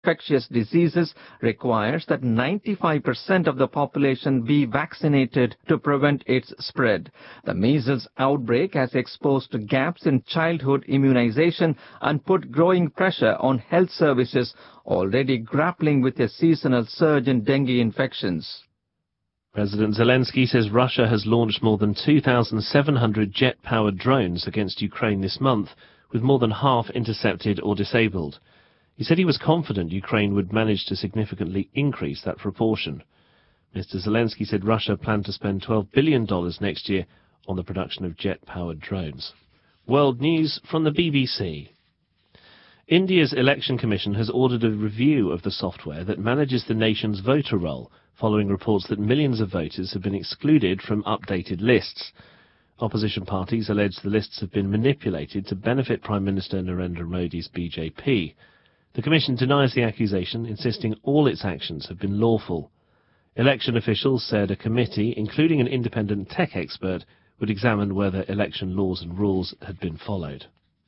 infectious diseases requires that 95% of the population be vaccinated to prevent its spread. The measles outbreak has exposed gaps in childhood immunization and put growing pressure on health services already grappling with a seasonal surge in dengue infections. President Zelensky says Russia has launched more than 2,700 jet-powered drones against Ukraine this month, with more than half intercepted or disabled. He said he was confident Ukraine would manage to significantly increase that proportion. Mr. Zelensky said Russia planned to spend $12 billion next year on the production of jet-powered drones. World news from the BBC. India's Election Commission has ordered a review of the software that manages the nation's voter roll, following reports that millions of voters have been excluded from updated lists. Opposition parties allege the lists have been manipulated to benefit Prime Minister Narendra Modi's BJP. The Commission denies the accusation, insisting all its actions have been lawful. Election officials said a committee, including an independent tech expert, would examine whether election laws and rules had been followed.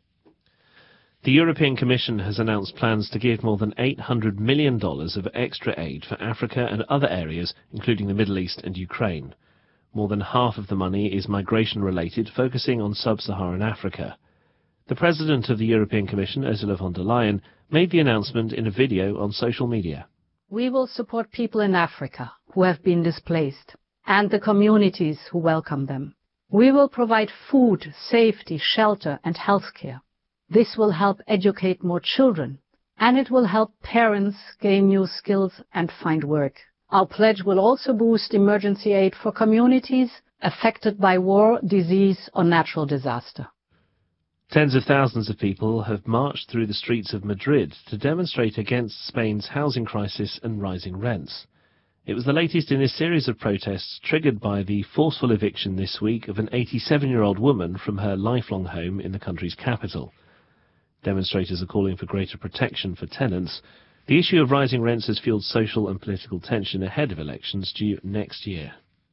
The European Commission has announced plans to give more than $800 million of extra aid for Africa and other areas, including the Middle East and Ukraine. More than half of the money is migration-related, focusing on sub-Saharan Africa. The President of the European Commission, Ursula von der Leyen, made the announcement in a video on social media. We will support people in Africa who have been displaced and the communities who welcome them. We will provide food, safety, shelter and health care. This will help educate more children, and it will help parents gain new skills and find work. Our pledge will also boost emergency aid for communities affected by war, disease or natural disaster. Tens of thousands of people have marched through the streets of Madrid to demonstrate against Spain's housing crisis and rising rents. It was the latest in a series of protests triggered by the forceful eviction this week of an 87-year-old woman from her lifelong home in the country's capital. Demonstrators are calling for greater protection for tenants. The issue of rising rents has fueled social and political tension ahead of elections due next year.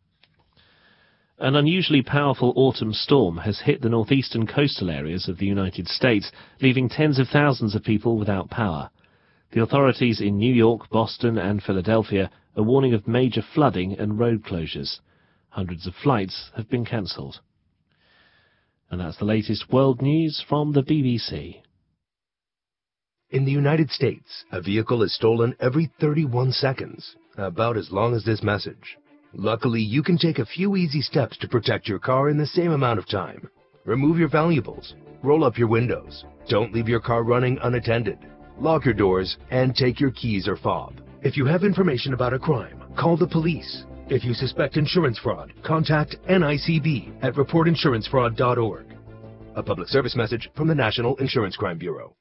An unusually powerful autumn storm has hit the northeastern coastal areas of the United States, leaving tens of thousands of people without power. The authorities in New York, Boston and Philadelphia are warning of major flooding and road closures. Hundreds of flights have been cancelled. And that's the latest world news from the BBC. In the United States, a vehicle is stolen every 31 seconds, about as long as this message. Luckily, you can take a few easy steps to protect your car in the same amount of time. Remove your valuables, roll up your windows, don't leave your car running unattended, lock your doors, and take your keys or fob. If you have information about a crime, call the police. If you suspect insurance fraud, contact NICB at reportinsurancefraud.org. A public service message from the National Insurance Crime Bureau.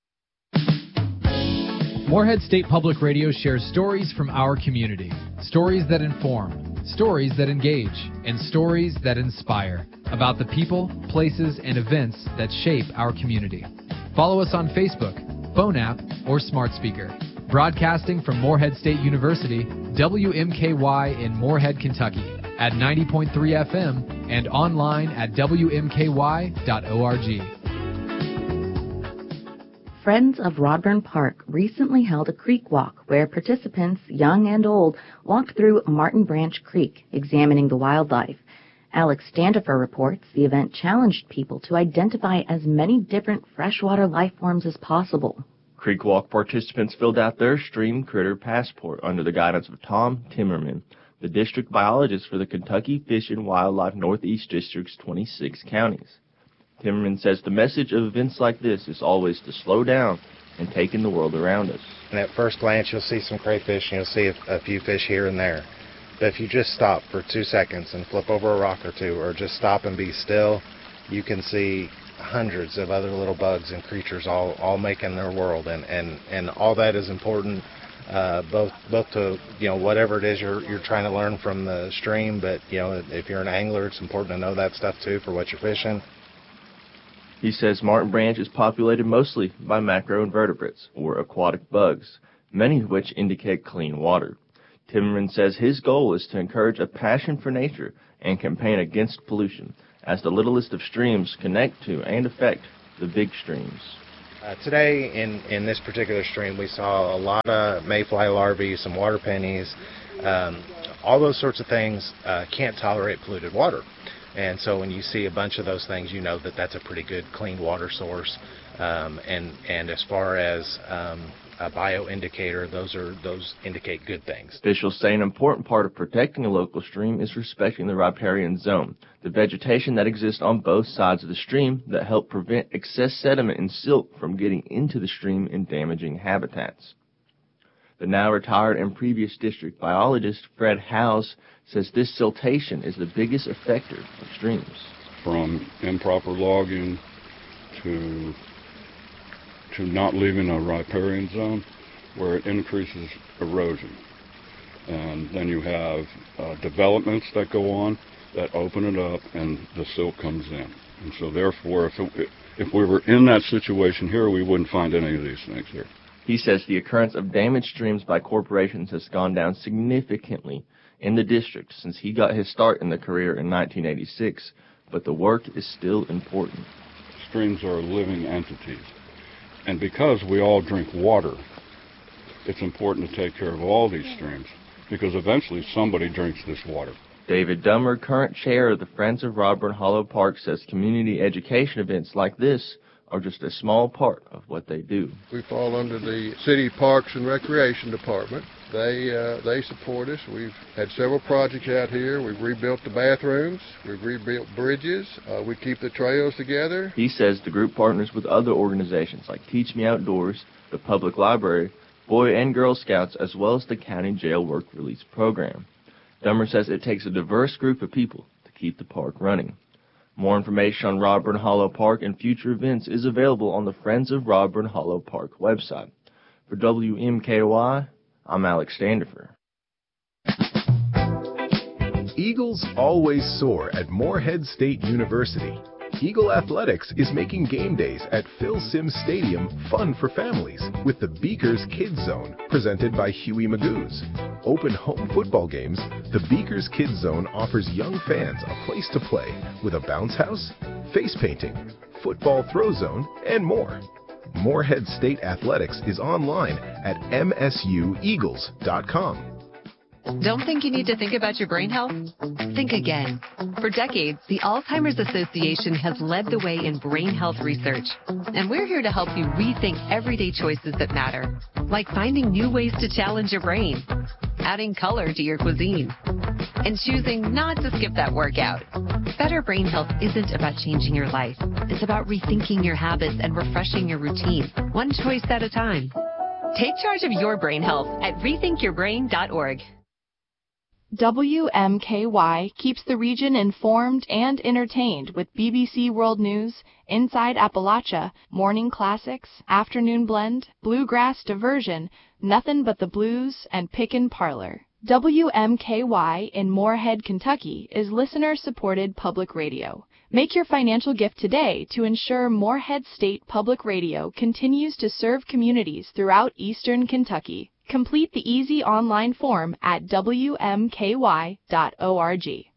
Morehead State Public Radio shares stories from our community. Stories that inform, stories that engage, and stories that inspire about the people, places, and events that shape our community. Follow us on Facebook, phone app, or smart speaker. Broadcasting from Morehead State University, WMKY in Morehead, Kentucky, at 90.3 FM and online at WMKY.org. Friends of Rodburn Park recently held a creek walk where participants, young and old, walked through Martin Branch Creek, examining the wildlife. Alex Standifer reports the event challenged people to identify as many different freshwater life forms as possible. Creek walk participants filled out their stream critter passport under the guidance of Tom Timmerman, the district biologist for the Kentucky Fish and Wildlife Northeast District's 26 counties. Timmerman says the message of events like this is always to slow down and take in the world around us. And at first glance, you'll see some crayfish and you'll see a few fish here and there. But if you just stop for 2 seconds and flip over a rock or two, or just stop and be still, you can see hundreds of other little bugs and creatures all making their world. And all that is important, both to, whatever it is you're trying to learn from the stream, but, if you're an angler, it's important to know that stuff too for what you're fishing. He says Martin Branch is populated mostly by macroinvertebrates, or aquatic bugs, many of which indicate clean water. Timmerman says his goal is to encourage a passion for nature and campaign against pollution, as the littlest of streams connect to and affect the big streams. Today, in this particular stream, we saw a lot of mayfly larvae, some water pennies. All those sorts of things can't tolerate polluted water. And so when you see a bunch of those things, you know that that's a pretty good clean water source. And as far as a bioindicator, those indicate good things. Officials say an important part of protecting a local stream is respecting the riparian zone, the vegetation that exists on both sides of the stream that help prevent excess sediment and silt from getting into the stream and damaging habitats. The now retired and previous district biologist Fred Howes says this siltation is the biggest effector of streams. From improper logging to not leaving a riparian zone where it increases erosion. And then you have developments that go on that open it up and the silt comes in. And so therefore, if we were in that situation here, we wouldn't find any of these things here. He says the occurrence of damaged streams by corporations has gone down significantly in the district since he got his start in the career in 1986, but the work is still important. Streams are living entities. And because we all drink water, it's important to take care of all these streams because eventually somebody drinks this water. David Dummer, current chair of the Friends of Rodburn Hollow Park, says community education events like this are just a small part of what they do. We fall under the City Parks and Recreation Department. They support us. We've had several projects out here. We've rebuilt the bathrooms. We've rebuilt bridges. We keep the trails together. He says the group partners with other organizations like Teach Me Outdoors, the Public Library, Boy and Girl Scouts, as well as the County Jail Work Release Program. Dummer says it takes a diverse group of people to keep the park running. More information on Rodburn Hollow Park and future events is available on the Friends of Rodburn Hollow Park website. For WMKY, I'm Alex Standifer. Eagles always soar at Morehead State University. Eagle Athletics is making game days at Phil Simms Stadium fun for families with the Beakers Kids Zone presented by Huey Magoo's. Open home football games, the Beakers Kids Zone offers young fans a place to play with a bounce house, face painting, football throw zone, and more. Morehead State Athletics is online at msueagles.com. Don't think you need to think about your brain health? Think again. For decades, the Alzheimer's Association has led the way in brain health research. And we're here to help you rethink everyday choices that matter, like finding new ways to challenge your brain, adding color to your cuisine, and choosing not to skip that workout. Better brain health isn't about changing your life. It's about rethinking your habits and refreshing your routine, one choice at a time. Take charge of your brain health at rethinkyourbrain.org. WMKY keeps the region informed and entertained with BBC World News, Inside Appalachia, Morning Classics, Afternoon Blend, Bluegrass Diversion, Nothing But the Blues, and Pickin' Parlor. WMKY in Morehead, Kentucky is listener-supported public radio. Make your financial gift today to ensure Morehead State Public Radio continues to serve communities throughout eastern Kentucky. Complete the easy online form at WMKY.org.